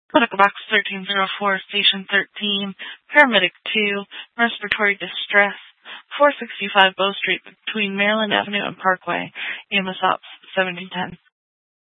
Medical Box 1304, Station 13, Paramedic 2, Respiratory Distress, 465 Bow Street between Maryland Avenue and Parkway, EMS Ops 1710.